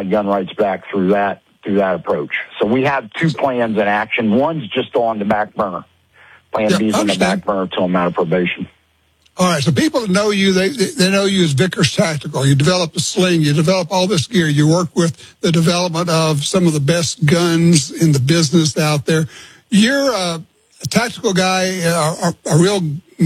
my gun rights back through that approach. So we have two plans in action. One's just on the back burner. Plan B's on the back burner until I'm out of probation. All right, so people that know you, they know you as Vickers Tactical. You develop the sling, you develop all this gear. You work with the development of some of the best guns in the business out there. You're a tactical guy, a real,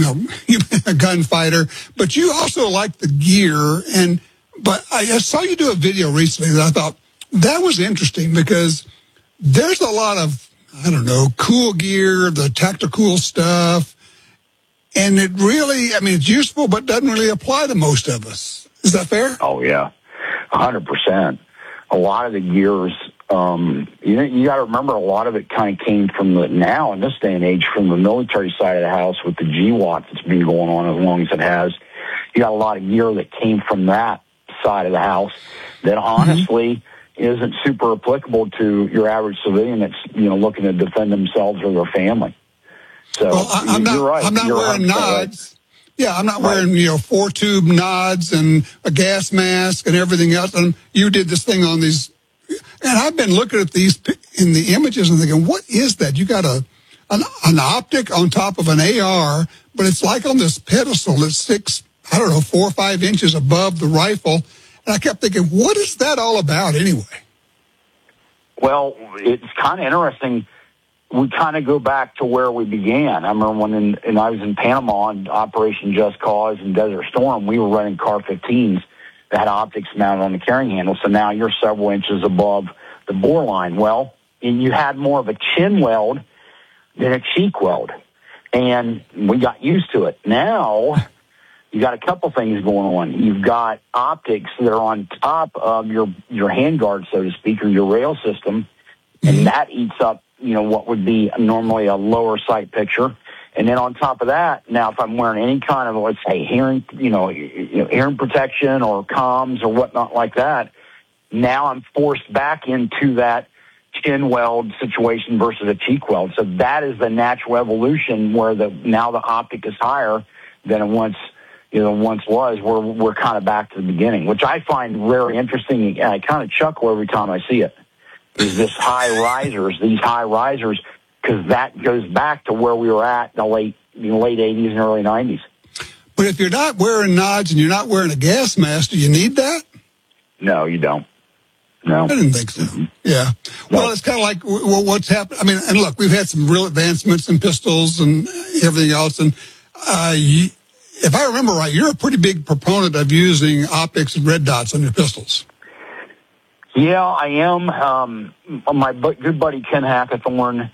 a gunfighter, but you also like the gear. But I saw you do a video recently that I thought that was interesting because there's a lot of, cool gear, the tactical stuff. And it really, it's useful, but doesn't really apply to most of us. Is that fair? Oh, yeah, 100%. A lot of the gears, you got to remember a lot of it kind of came from now in this day and age from the military side of the house with the GWOT that's been going on as long as it has. You got a lot of gear that came from that side of the house that honestly isn't super applicable to your average civilian that's, looking to defend themselves or their family. So I'm not, you're right. I'm not wearing nods. Right. Yeah, I'm not wearing, 4-tube nods and a gas mask and everything else. And you did this thing on these. And I've been looking at these in the images and thinking, what is that? You got an optic on top of an AR, but it's like on this pedestal that's 4 or 5 inches above the rifle. And I kept thinking, what is that all about anyway? Well, it's kind of interesting. We kind of go back to where we began. I remember when I was in Panama on Operation Just Cause and Desert Storm, we were running CAR-15s that had optics mounted on the carrying handle. So now you're several inches above the bore line. Well, and you had more of a chin weld than a cheek weld. And we got used to it. Now you got a couple things going on. You've got optics that are on top of your handguard, so to speak, or your rail system, and that eats up what would be normally a lower sight picture. And then on top of that, now if I'm wearing any kind of, let's say, hearing protection or comms or whatnot like that, now I'm forced back into that chin weld situation versus a cheek weld. So that is the natural evolution where now the optic is higher than it once was. We're kind of back to the beginning, which I find very interesting. And I kind of chuckle every time I see it. Is these high risers, because that goes back to where we were at in the late 80s and early 90s. But if you're not wearing nods and you're not wearing a gas mask, do you need that? No, you don't. No. I didn't think so. Yeah. No. Well, it's kind of like what's happened. And look, we've had some real advancements in pistols and everything else. And if I remember right, you're a pretty big proponent of using optics and red dots on your pistols. Yeah, I am. My good buddy Ken Hackathorn,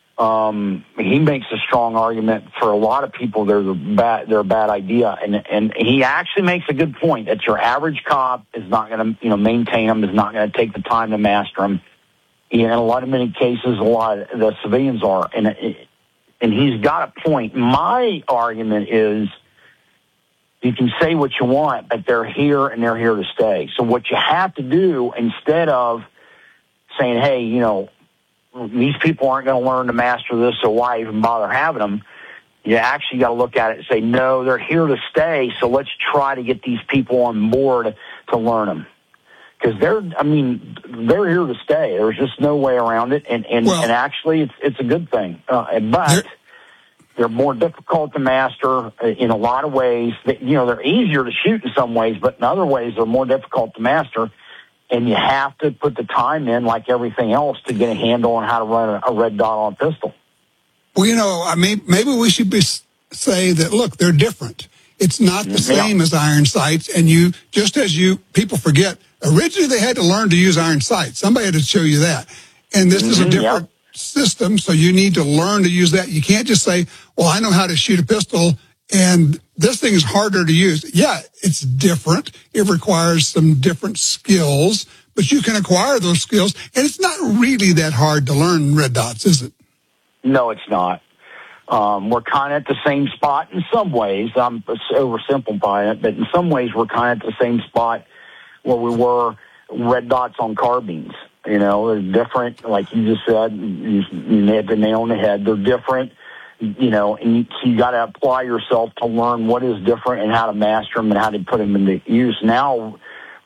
he makes a strong argument for a lot of people they're a bad idea, and he actually makes a good point that your average cop is not going to maintain them, is not going to take the time to master them. In many cases, a lot of the civilians are, and he's got a point. My argument is, you can say what you want, but they're here and they're here to stay. So what you have to do, instead of saying, hey, these people aren't going to learn to master this, so why even bother having them? You actually got to look at it and say, no, they're here to stay, so let's try to get these people on board to learn them. Because they're here to stay. There's just no way around it, and actually it's a good thing. But they're more difficult to master in a lot of ways. They're easier to shoot in some ways, but in other ways they're more difficult to master. And you have to put the time in, like everything else, to get a handle on how to run a red dot on a pistol. Well, maybe we should say that, look, they're different. It's not the same as iron sights. And people forget, originally they had to learn to use iron sights. Somebody had to show you that. And this is a different system, so you need to learn to use that. You can't just say, well, I know how to shoot a pistol, and this thing is harder to use. Yeah, it's different. It requires some different skills, but you can acquire those skills, and it's not really that hard to learn red dots, is it? No, it's not. We're kind of at the same spot in some ways. I'm oversimplifying it, but in some ways we're kind of at the same spot where we were red dots on carbines. They're different, like you just said. You hit the nail on the head. They're different, and you got to apply yourself to learn what is different and how to master them and how to put them into use. Now,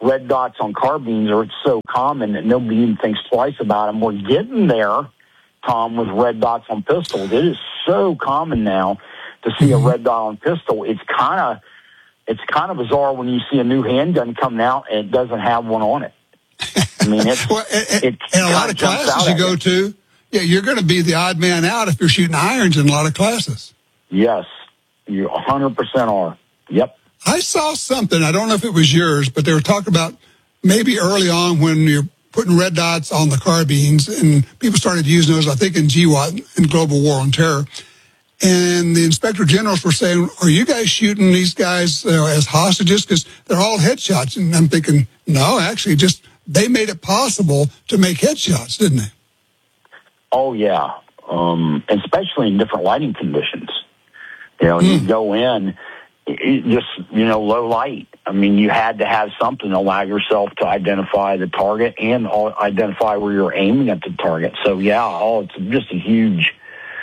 red dots on carbines are so common that nobody even thinks twice about them. We're getting there, Tom, with red dots on pistols. It is so common now to see a red dot on pistol. It's kind of bizarre when you see a new handgun coming out and it doesn't have one on it. I mean, it's well, and a lot of classes you go to, you're going to be the odd man out if you're shooting irons in a lot of classes. Yes, you 100% are. Yep. I saw something, I don't know if it was yours, but they were talking about maybe early on when you're putting red dots on the carbines, and people started using those, I think, in GWOT, in Global War on Terror. And the inspector generals were saying, are you guys shooting these guys as hostages? Because they're all headshots. And I'm thinking, no, actually, just they made it possible to make headshots, didn't they? Oh, yeah. Especially in different lighting conditions. You know, you go in, just, low light. I mean, you had to have something to allow yourself to identify the target and identify where you're aiming at the target. So, it's just a huge,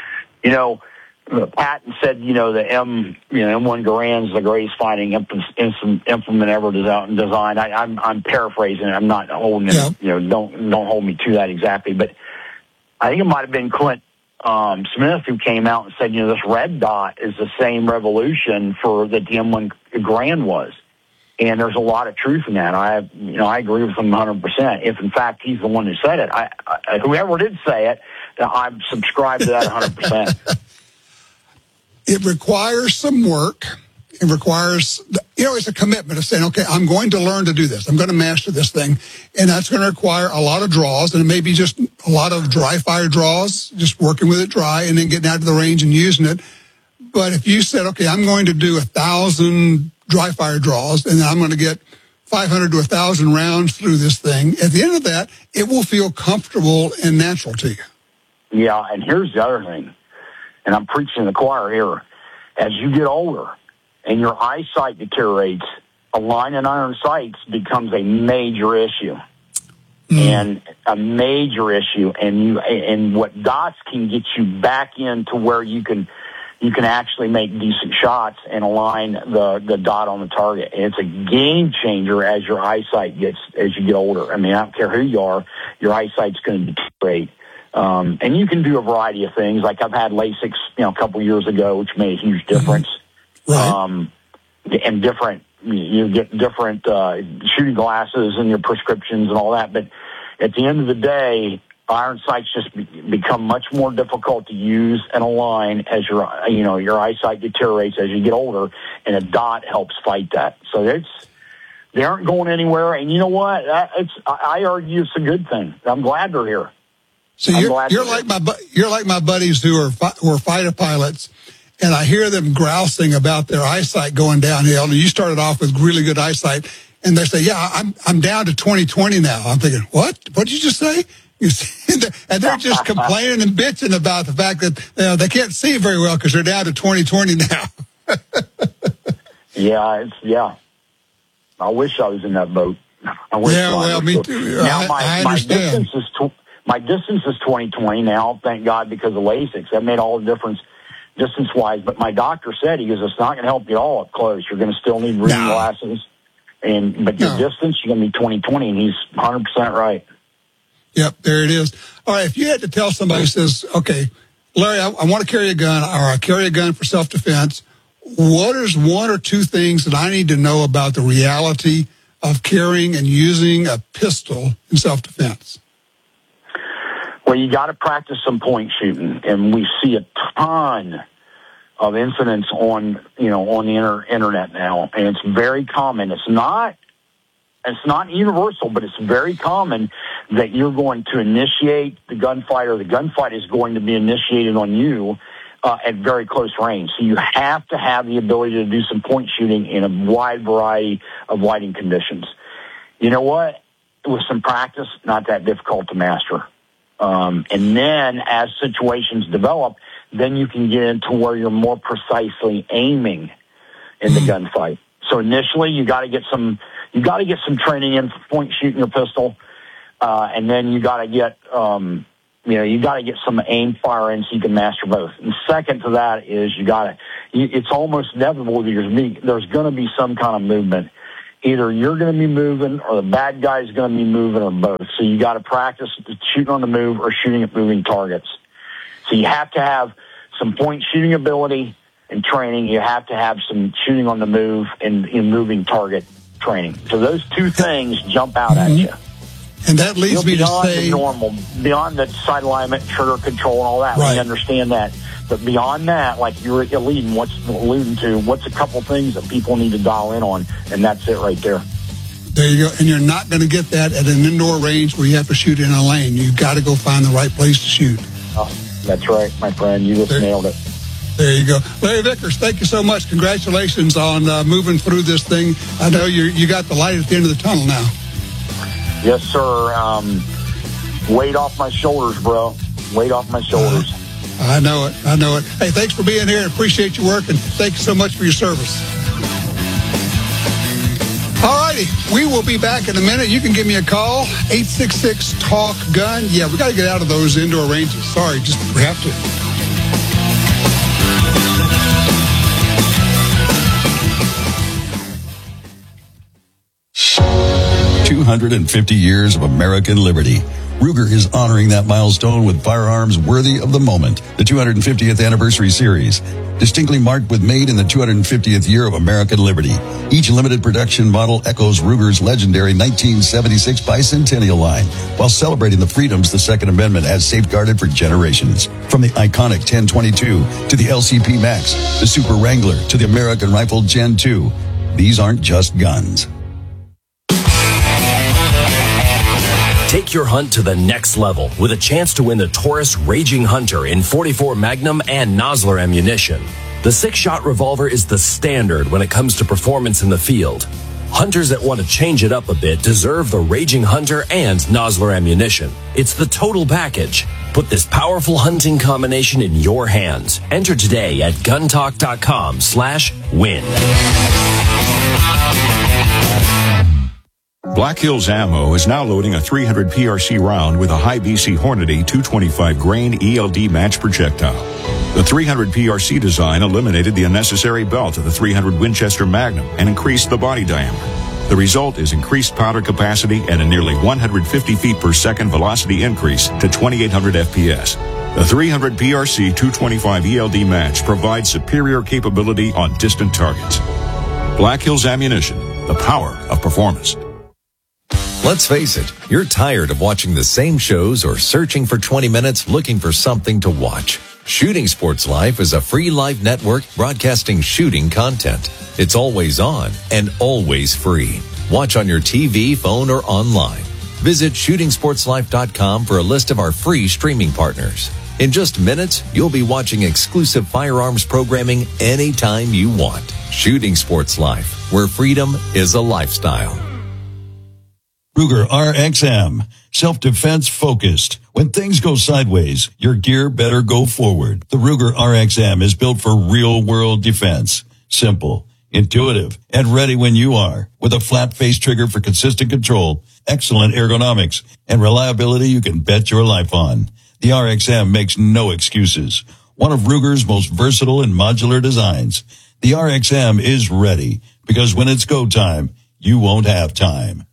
Patton said, the M1 Garand's the greatest fighting implement ever designed. I'm paraphrasing it. I'm not holding it, don't hold me to that exactly. But I think it might have been Clint Smith who came out and said, this red dot is the same revolution that the M1 Garand was. And there's a lot of truth in that. I agree with him 100%. If, in fact, he's the one who said it. Whoever did say it, I'm subscribed to that 100%. It requires some work. It requires, it's a commitment of saying, okay, I'm going to learn to do this. I'm going to master this thing. And that's going to require a lot of draws, and it may be just a lot of dry fire draws, just working with it dry and then getting out to the range and using it. But if you said, okay, I'm going to do 1,000 dry fire draws, and then I'm going to get 500 to 1,000 rounds through this thing, at the end of that, it will feel comfortable and natural to you. Yeah, and here's the other thing, and I'm preaching to the choir here. As you get older and your eyesight deteriorates, a line and iron sights becomes a major issue. And a major issue. And what dots can get you back into where you can actually make decent shots and align the dot on the target. And it's a game changer as your eyesight as you get older. I mean, I don't care who you are, your eyesight's going to deteriorate. And you can do a variety of things. Like I've had LASIK, a couple years ago, which made a huge difference. Right. And you get different shooting glasses and your prescriptions and all that. But at the end of the day, iron sights just become much more difficult to use and align as your eyesight deteriorates as you get older, and a dot helps fight that. So they aren't going anywhere. And you know what? I argue it's a good thing. I'm glad they're here. So you're like my buddies who are fighter pilots, and I hear them grousing about their eyesight going downhill. And you started off with really good eyesight, and they say, "Yeah, I'm down to 20/20 now." I'm thinking, "What? What did you just say?" And they're just complaining and bitching about the fact that they can't see very well because they're down to 20/20 now. Yeah. I wish I was in that boat. Me too. Now I understand. My distance is 20/20 now, thank God, because of LASIK. That made all the difference distance-wise. But my doctor said, he goes, it's not going to help you at all up close. You're going to still need reading glasses. But your distance, you're going to be 20/20, and he's 100% right. Yep, there it is. All right, if you had to tell somebody who says, okay, Larry, I want to carry a gun, or I carry a gun for self-defense, what is one or two things that I need to know about the reality of carrying and using a pistol in self-defense? Well, you got to practice some point shooting, and we see a ton of incidents on the internet now, and it's very common. It's not universal, but it's very common that you're going to initiate the gunfight, or the gunfight is going to be initiated on you at very close range. So you have to have the ability to do some point shooting in a wide variety of lighting conditions. You know what? With some practice, not that difficult to master. And then as situations develop, then you can get into where you're more precisely aiming in the gunfight. So initially, you got to get some training in for point shooting your pistol, and then you got to get some aim fire in so you can master both. And second to that is it's almost inevitable that there's going to be some kind of movement Either you're going to be moving or the bad guy's going to be moving, or both. So you got to practice shooting on the move or shooting at moving targets. So you have to have some point shooting ability and training. You have to have some shooting on the move and moving target training. So those two things jump out at you. And that leads me to say, the normal, beyond the sight alignment, trigger control, and all that. Right. We understand that. But beyond that, like you're alluding to, what's a couple things that people need to dial in on, and that's it right there. There you go. And you're not going to get that at an indoor range where you have to shoot in a lane. You've got to go find the right place to shoot. Oh, that's right, my friend. You just nailed it. There you go. Larry Vickers, thank you so much. Congratulations on moving through this thing. I know you got the light at the end of the tunnel now. Yes, sir. Weight off my shoulders, bro. Weight off my shoulders. I know it. Hey, thanks for being here. Appreciate your work, and thank you so much for your service. All righty. We will be back in a minute. You can give me a call, 866-TALK-GUN. Yeah, we got to get out of those indoor ranges. Sorry, we have to. 250 years of American liberty. Ruger is honoring that milestone with firearms worthy of the moment. The 250th Anniversary Series, distinctly marked with made in the 250th year of American liberty. Each limited production model echoes Ruger's legendary 1976 bicentennial line, while celebrating the freedoms the Second Amendment has safeguarded for generations. From the iconic 1022 to the LCP Max, the Super Wrangler to the American Rifle Gen 2. These aren't just guns. Take your hunt to the next level with a chance to win the Taurus Raging Hunter in .44 Magnum and Nosler ammunition. The 6-shot revolver is the standard when it comes to performance in the field. Hunters that want to change it up a bit deserve the Raging Hunter and Nosler ammunition. It's the total package. Put this powerful hunting combination in your hands. Enter today at guntalk.com/win. Black Hills Ammo is now loading a 300 PRC round with a high BC Hornady 225 grain ELD match projectile. The 300 PRC design eliminated the unnecessary belt of the 300 Winchester Magnum and increased the body diameter. The result is increased powder capacity and a nearly 150 feet per second velocity increase to 2,800 FPS. The 300 PRC 225 ELD match provides superior capability on distant targets. Black Hills Ammunition, the power of performance. Let's face it, you're tired of watching the same shows or searching for 20 minutes looking for something to watch. Shooting Sports Life is a free live network broadcasting shooting content. It's always on and always free. Watch on your TV, phone, or online. Visit shootingsportslife.com for a list of our free streaming partners. In just minutes, you'll be watching exclusive firearms programming anytime you want. Shooting Sports Life, where freedom is a lifestyle. Ruger RXM, self-defense focused. When things go sideways, your gear better go forward. The Ruger RXM is built for real-world defense. Simple, intuitive, and ready when you are. With a flat-face trigger for consistent control, excellent ergonomics, and reliability you can bet your life on. The RXM makes no excuses. One of Ruger's most versatile and modular designs. The RXM is ready, because when it's go time, you won't have time.